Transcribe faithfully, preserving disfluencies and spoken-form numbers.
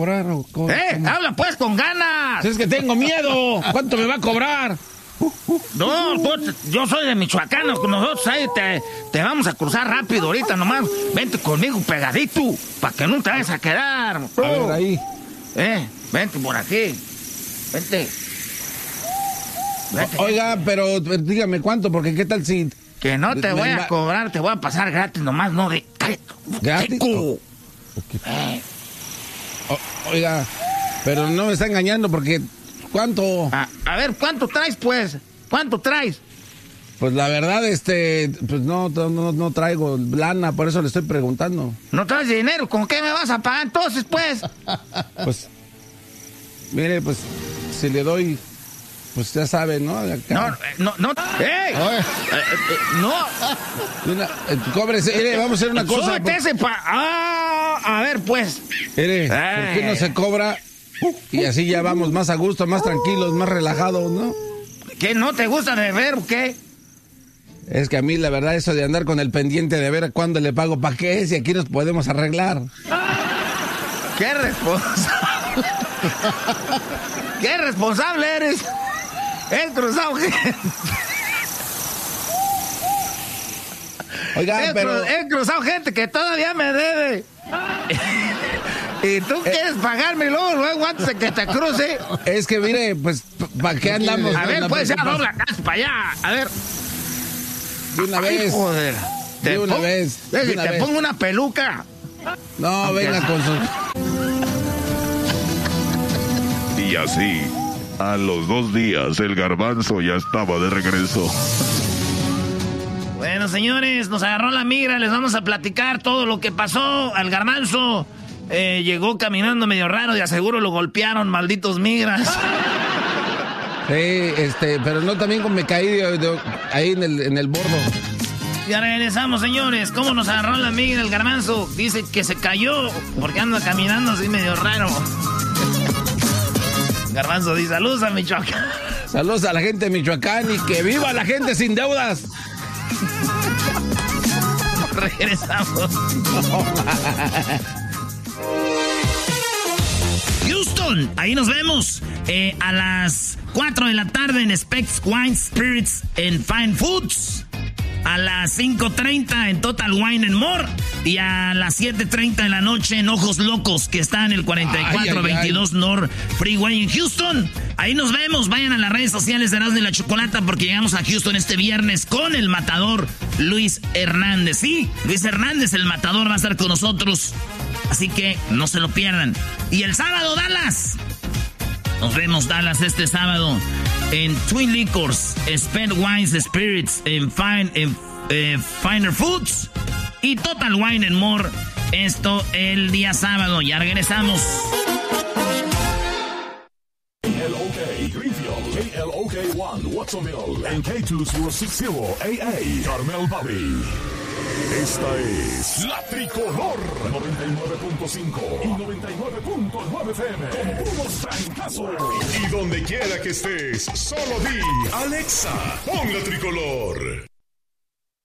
cobrar? ¿O cómo, ¡Eh! cómo? ¡Habla pues con ganas! Es que tengo miedo. ¿Cuánto me va a cobrar? No, tú, yo soy de Michoacán, nosotros ahí te, te vamos a cruzar rápido ahorita nomás. Vente conmigo pegadito, para que no te vayas a quedar. A ver, ahí. Eh, vente por aquí. Vente. Vente. Oiga, pero dígame cuánto, porque qué tal si... Que no te voy a cobrar, te voy a pasar gratis nomás, no de... ¿Gratis? Oh. Okay. Eh. O, oiga, pero no me está engañando porque... ¿Cuánto? A, a ver, ¿cuánto traes, pues? ¿Cuánto traes? Pues la verdad, este, pues no, no, no traigo lana, por eso le estoy preguntando. ¿No traes dinero? ¿Con qué me vas a pagar entonces, pues? Pues, mire, pues, si le doy, pues ya sabe, ¿no? Acá. No, no, no. ¡Ey! Eh, eh, no. Una, eh, cóbrese, mire, vamos a hacer una cosa. Súbete ese pa... Ah, a ver, pues. Mire, ¿por qué no se cobra? Y así ya vamos más a gusto, más tranquilos, más relajados, ¿no? ¿Qué, no te gusta de ver o qué? Es que a mí la verdad eso de andar con el pendiente de ver cuándo le pago para qué es y aquí nos podemos arreglar. ¡Qué responsable! ¡Qué responsable eres! He cruzado gente. Oiga, he, pero... he cruzado gente que todavía me debe. Y tú eh, quieres pagarme luego, luego antes de que te cruce. Es que mire, pues, ¿para qué andamos? A ver, pues ya dobla casa para allá. A ver. De una Ay, vez. Joder. De una pongo, vez. De de una te vez. pongo una peluca. No, Aunque venga es... con su... Y así, a los dos días, el garbanzo ya estaba de regreso. Bueno, señores, nos agarró la migra. Les vamos a platicar todo lo que pasó al garbanzo. Eh, llegó caminando medio raro, de aseguro lo golpearon, malditos migras. Sí, este, pero no también como me caí de, de, ahí en el, en el bordo. Ya regresamos, señores. ¿Cómo nos agarró la migra el garbanzo? Dice que se cayó porque anda caminando así medio raro. Garbanzo dice, saludos a Michoacán. Saludos a la gente de Michoacán y que viva la gente sin deudas. Regresamos. Houston, ahí nos vemos eh, a las cuatro de la tarde en Specs Wine Spirits and Fine Foods. A las cinco treinta en Total Wine and More. Y a las siete treinta de la noche en Ojos Locos, que está en el cuarenta y cuatro veintidós North Freeway en Houston. Ahí nos vemos. Vayan a las redes sociales de Erasmo y la Chocolata porque llegamos a Houston este viernes con el matador Luis Hernández. Sí, Luis Hernández, el matador, va a estar con nosotros. Así que no se lo pierdan. Y el sábado, Dallas. Nos vemos, Dallas, este sábado en Twin Liquors, Spent Wines Spirits, en, Fine, en eh, Finer Foods y Total Wine and More. Esto el día sábado. Ya regresamos. A L O K Greenfield, A L O K one Watsonville, en K dos cero seis cero A A Carmel Valley. Esta es La Tricolor noventa y nueve punto cinco y noventa y nueve punto nueve F M con puros trancazos. Y donde quiera que estés, solo di Alexa, pon La Tricolor.